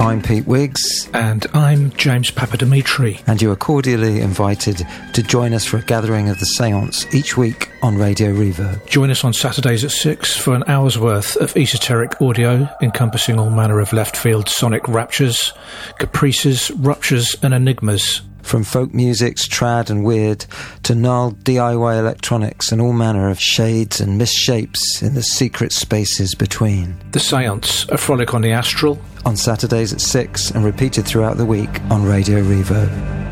I'm Pete Wiggs. And I'm James Papadimitri. And you are cordially invited to join us for a gathering of the Seance each week on Radio Reverb. Join us on Saturdays at 6 for an hour's worth of esoteric audio encompassing all manner of left-field sonic raptures, caprices, ruptures and enigmas. From folk music's trad and weird to gnarled DIY electronics and all manner of shades and misshapes in the secret spaces between. The Seance, a frolic on the astral. On Saturdays at 6 and repeated throughout the week on Radio Reverb.